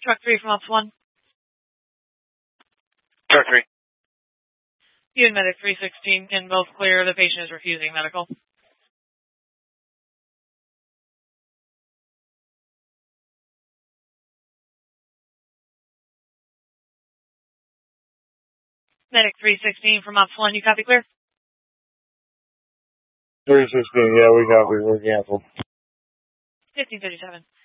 Truck 3 from Ops 1. Truck 3. You and Medic 316 can both clear. The patient is refusing medical. Medic 316 from Ops 1, you copy clear? 316, yeah, we copy. We're canceled. 1537.